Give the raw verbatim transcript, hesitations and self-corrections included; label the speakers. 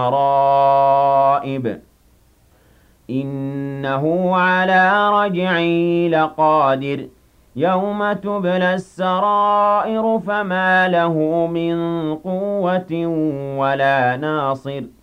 Speaker 1: الرَّائِبِ إِنَّهُ عَلَىٰ رَجْعِهِ لَقَادِرٌ يَوْمَ تُبْلَى السَّرَائِرُ فَمَا لَهُ مِن قُوَّةٍ وَلَا نَاصِرٍ